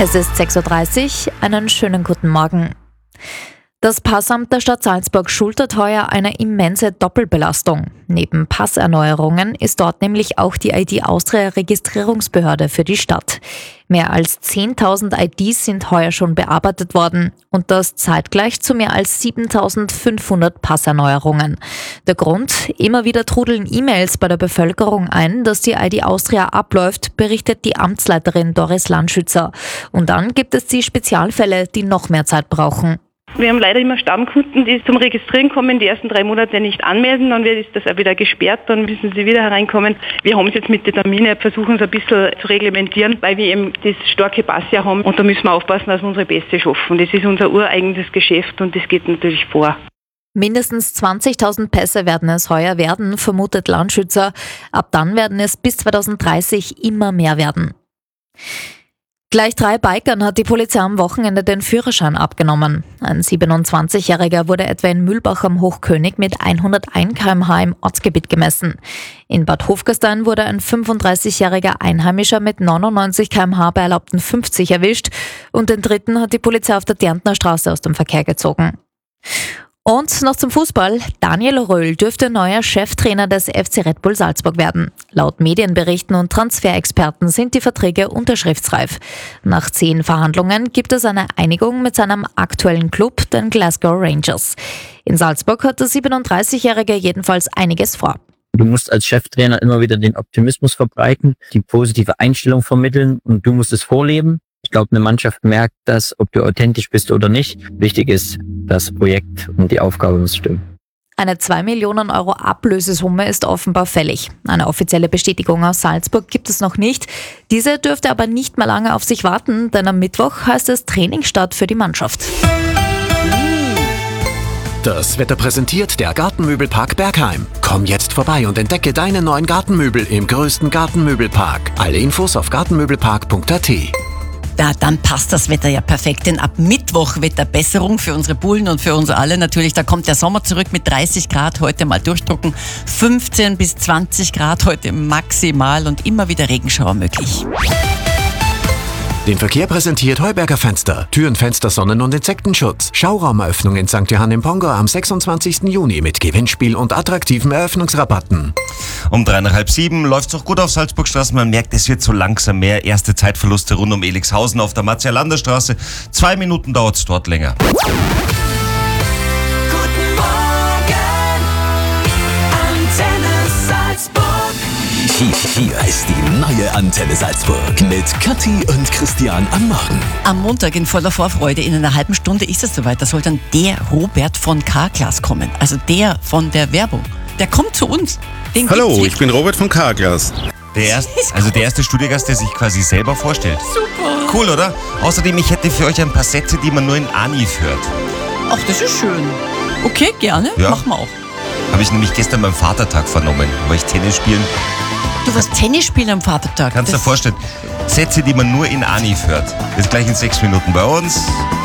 Es ist 6:30 Uhr, einen schönen guten Morgen. Das Passamt der Stadt Salzburg schultert heuer eine immense Doppelbelastung. Neben Passerneuerungen ist dort nämlich auch die ID Austria Registrierungsbehörde für die Stadt. Mehr als 10.000 IDs sind heuer schon bearbeitet worden und das zeitgleich zu mehr als 7.500 Passerneuerungen. Der Grund? Immer wieder trudeln E-Mails bei der Bevölkerung ein, dass die ID Austria abläuft, berichtet die Amtsleiterin Doris Landschützer. Und dann gibt es die Spezialfälle, die noch mehr Zeit brauchen. Wir haben leider immer Stammkunden, die zum Registrieren kommen, die ersten 3 Monate nicht anmelden, dann wird das auch wieder gesperrt, dann müssen sie wieder hereinkommen. Wir haben es jetzt mit den Terminen, versuchen es ein bisschen zu reglementieren, weil wir eben das starke Passjahr haben und da müssen wir aufpassen, dass wir unsere Beste schaffen. Das ist unser ureigenes Geschäft und das geht natürlich vor. Mindestens 20.000 Pässe werden es heuer werden, vermutet Landschützer. Ab dann werden es bis 2030 immer mehr werden. Gleich 3 Bikern hat die Polizei am Wochenende den Führerschein abgenommen. Ein 27-Jähriger wurde etwa in Mühlbach am Hochkönig mit 101 km/h im Ortsgebiet gemessen. In Bad Hofgastein wurde ein 35-jähriger Einheimischer mit 99 km/h bei erlaubten 50 erwischt und den dritten hat die Polizei auf der Därntner Straße aus dem Verkehr gezogen. Und noch zum Fußball. Daniel Röhl dürfte neuer Cheftrainer des FC Red Bull Salzburg werden. Laut Medienberichten und Transferexperten sind die Verträge unterschriftsreif. Nach 10 Verhandlungen gibt es eine Einigung mit seinem aktuellen Club, den Glasgow Rangers. In Salzburg hat der 37-Jährige jedenfalls einiges vor. Du musst als Cheftrainer immer wieder den Optimismus verbreiten, die positive Einstellung vermitteln und du musst es vorleben. Ich glaube, eine Mannschaft merkt das, ob du authentisch bist oder nicht. Wichtig ist, das Projekt und die Aufgabe muss stimmen. Eine 2 Millionen Euro Ablösesumme ist offenbar fällig. Eine offizielle Bestätigung aus Salzburg gibt es noch nicht. Diese dürfte aber nicht mehr lange auf sich warten, denn am Mittwoch heißt es Trainingsstart für die Mannschaft. Das Wetter präsentiert der Gartenmöbelpark Bergheim. Komm jetzt vorbei und entdecke deine neuen Gartenmöbel im größten Gartenmöbelpark. Alle Infos auf gartenmöbelpark.at. Ja, dann passt das Wetter ja perfekt, denn ab Mittwoch Wetterbesserung für unsere Bullen und für uns alle natürlich. Da kommt der Sommer zurück mit 30 Grad, heute mal durchdrucken, 15 bis 20 Grad heute maximal und immer wieder Regenschauer möglich. Den Verkehr präsentiert Heuberger Fenster. Türen, Fenster, Sonnen- und Insektenschutz. Schauraumeröffnung in St. Johann im Pongo am 26. Juni mit Gewinnspiel und attraktiven Eröffnungsrabatten. Um 6:30 läuft's noch gut auf Salzburgstraße. Man merkt, es wird so langsam mehr. Erste Zeitverluste rund um Elixhausen auf der Martial-Lander-Straße. 2 Minuten dauert's dort länger. Guten Morgen, Antenne Salzburg. Hier ist die neue Antenne Salzburg mit Kathi und Christian am Morgen. Am Montag in voller Vorfreude, in einer halben Stunde ist es soweit, da soll dann der Robert von Carglass kommen, also der von der Werbung. Der kommt zu uns. Den Hallo, ich bin Robert von Carglass. Der erste Studiogast, der sich quasi selber vorstellt. Super. Cool, oder? Außerdem, ich hätte für euch ein paar Sätze, die man nur in Anif hört. Ach, das ist schön. Okay, gerne, Ja. machen wir auch. Habe ich nämlich gestern beim Vatertag vernommen. War ich Tennis spielen. Du warst Tennis spielen am Vatertag. Kannst du dir vorstellen, Sätze, die man nur in Anif hört. Jetzt gleich in 6 Minuten bei uns.